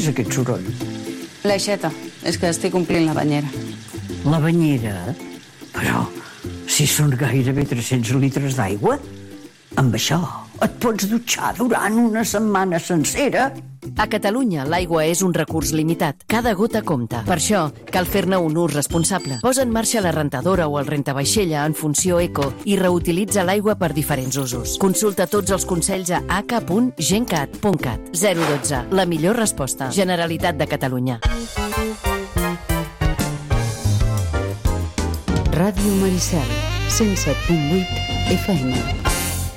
aquest soroll? L'aixeta, és que estic omplint la banyera. La banyera? Però si són gairebé 300 litres d'aigua, amb això et pots dutxar durant una setmana sencera. A Catalunya, l'aigua és un recurs limitat. Cada gota compta. Per això, cal fer-ne un ús responsable. Posa en marxa la rentadora o el rentavaixella en funció eco i reutilitza l'aigua per diferents usos. Consulta tots els consells a h.gencat.cat. 012. La millor resposta. Generalitat de Catalunya. Ràdio Maricel, 107.8 FM.